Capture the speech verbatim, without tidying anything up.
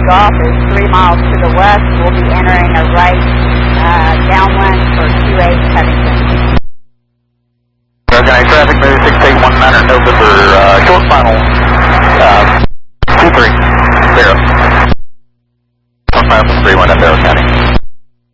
Golf is three miles to the west. We'll be entering a right uh, downwind for two eight Covington. Roger, traffic move six eight one nine November, uh, short final.